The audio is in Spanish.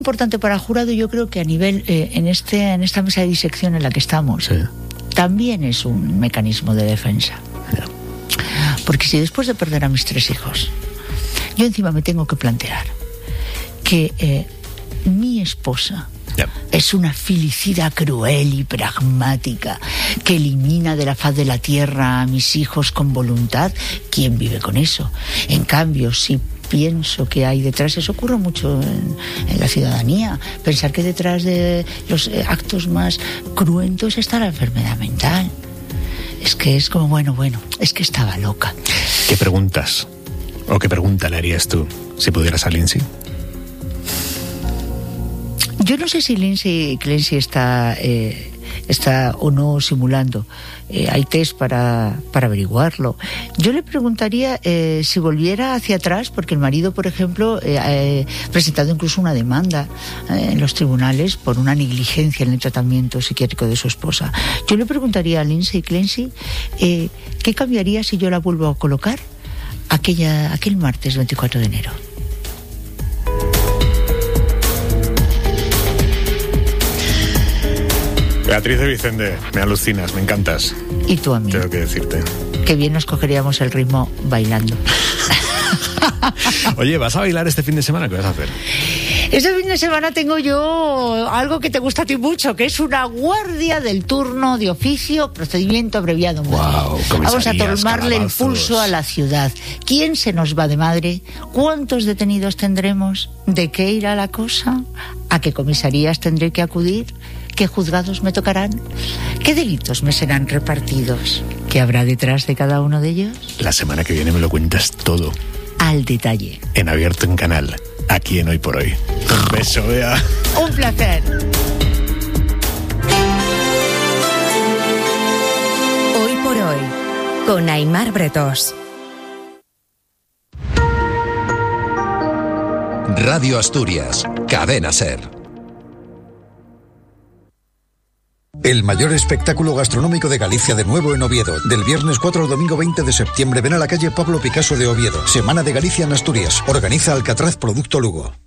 Importante para el jurado, yo creo que a nivel, en esta mesa de disección en la que estamos, sí, también es un mecanismo de defensa. Yeah. Porque si después de perder a mis 3 hijos, yo encima me tengo que plantear que mi esposa es una filicida cruel y pragmática que elimina de la faz de la tierra a mis hijos con voluntad, ¿quién vive con eso? En cambio, si pienso que hay detrás, eso ocurre mucho en la ciudadanía, pensar que detrás de los actos más cruentos está la enfermedad mental. Es que es como, bueno, es que estaba loca. ¿Qué preguntas o qué pregunta le harías tú si pudieras a Lindsay? Yo no sé si Clancy está o no simulando. Hay test para averiguarlo. Yo le preguntaría si volviera hacia atrás, porque el marido, por ejemplo, ha presentado incluso una demanda en los tribunales por una negligencia en el tratamiento psiquiátrico de su esposa. Yo le preguntaría a Lindsay Clancy ¿qué cambiaría si yo la vuelvo a colocar aquel martes 24 de enero? Beatriz de Vicente, me alucinas, me encantas. Y tú a mí. Tengo que decirte. Qué bien nos cogeríamos el ritmo bailando. Oye, ¿vas a bailar este fin de semana? ¿Qué vas a hacer? Este fin de semana tengo yo algo que te gusta a ti mucho, que es una guardia del turno de oficio, procedimiento abreviado. Wow, vamos a tomarle el pulso a la ciudad. ¿Quién se nos va de madre? ¿Cuántos detenidos tendremos? ¿De qué irá la cosa? ¿A qué comisarías tendré que acudir? ¿Qué juzgados me tocarán? ¿Qué delitos me serán repartidos? ¿Qué habrá detrás de cada uno de ellos? La semana que viene me lo cuentas todo. Al detalle. En Abierto en Canal, aquí en Hoy por Hoy. Un beso, Bea. Un placer. Hoy por Hoy, con Aimar Bretós. Radio Asturias, Cadena SER. El mayor espectáculo gastronómico de Galicia de nuevo en Oviedo. Del viernes 4 al domingo 20 de septiembre. Ven a la calle Pablo Picasso de Oviedo. Semana de Galicia en Asturias. Organiza Alcatraz Producto Lugo.